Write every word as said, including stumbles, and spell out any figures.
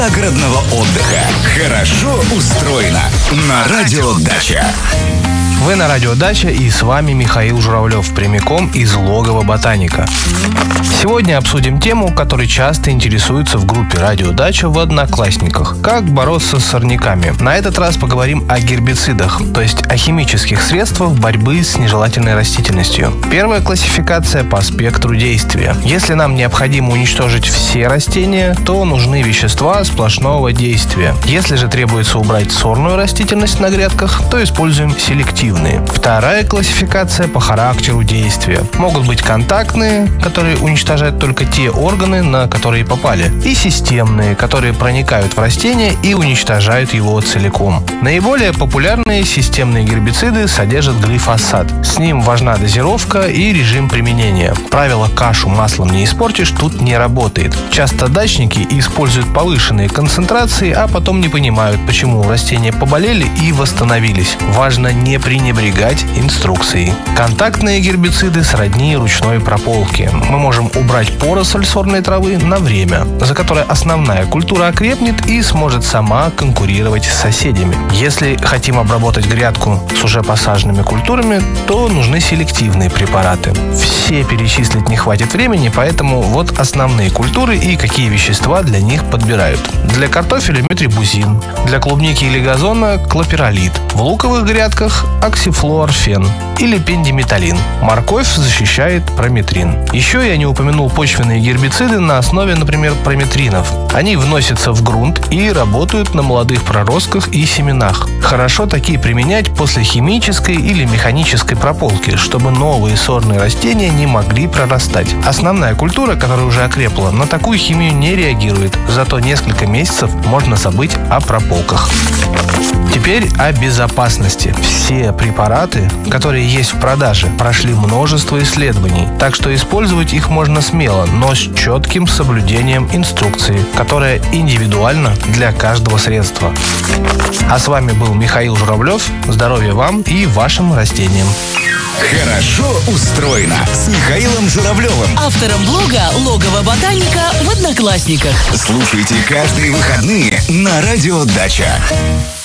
загородного отдыха. Хорошо устроено на Радио Дача. Вы на Радио Дача, и с вами Михаил Журавлев, прямиком из логова ботаника. Сегодня обсудим тему, которой часто интересуются в группе Радио Дача в Одноклассниках. Как бороться с сорняками. На этот раз поговорим о гербицидах, то есть о химических средствах борьбы с нежелательной растительностью. Первая классификация по спектру действия. Если нам необходимо уничтожить все растения, то нужны вещества сплошного действия. Если же требуется убрать сорную растительность на грядках, то используем селективные. Вторая классификация по характеру действия. Могут быть контактные, которые уничтожают только те органы, на которые попали, и системные, которые проникают в растение и уничтожают его целиком. Наиболее популярные системные гербициды содержат глифосат. С ним важна дозировка и режим применения. Правило «кашу маслом не испортишь» тут не работает. Часто дачники используют повышенные концентрации, а потом не понимают, почему растения поболели и восстановились. Важно не пренебрегать инструкцией. Контактные гербициды сродни ручной прополке. Мы можем убрать поросль сорной травы на время, за которое основная культура окрепнет и сможет сама конкурировать с соседями. Если хотим обработать грядку с уже посаженными культурами, то нужны селективные препараты. Все перечислить не хватит времени, поэтому вот основные культуры и какие вещества для них подбирают. Для картофеля метрибузин, для клубники или газона клопиролит. В луковых грядках оксифлуорфен или пендиметалин. Морковь защищает прометрин. Еще я не упомянул почвенные гербициды на основе, например, прометринов. Они вносятся в грунт и работают на молодых проростках и семенах. Хорошо такие применять после химической или механической прополки, чтобы новые сорные растения не могли прорастать. Основная культура, которая уже окрепла, на такую химию не реагирует, зато несколько месяцев можно забыть о прополках. Теперь о безопасности. Все препараты, которые есть в продаже, прошли множество исследований, так что использовать их можно смело, но с четким соблюдением инструкции, которая индивидуальна для каждого средства. А с вами был Михаил Журавлев. Здоровья вам и вашим растениям. Хорошо устроено с Михаилом Журавлевым, автором блога «Логово ботаника» в Одноклассниках. Слушайте каждые выходные на Радио Дача.